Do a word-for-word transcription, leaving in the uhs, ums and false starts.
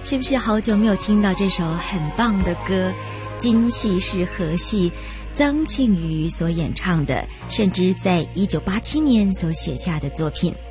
是不是好久没有听到这首很棒的歌？京戏是和戏，曾庆瑜所演唱的，甚至在一九八七年所写下的作品。